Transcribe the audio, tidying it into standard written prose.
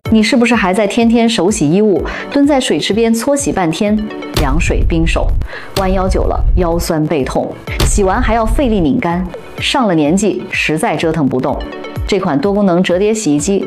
你是不是还在天天手洗衣物，蹲在水池边搓洗半天，凉水冰手，弯腰久了腰酸背痛，洗完还要费力拧干，上了年纪实在折腾不动。这款多功能折叠洗衣机